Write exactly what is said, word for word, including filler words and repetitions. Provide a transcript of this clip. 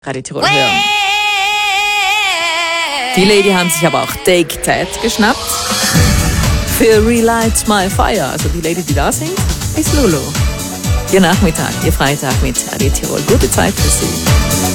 Radio Tirol hören. Die Lady haben sich aber auch Take That geschnappt. Für Relight My Fire. Also die Lady, die da singt, ist Lulu. Ihr Nachmittag, Ihr Freitag mit Radio Tirol. Gute Zeit für Sie.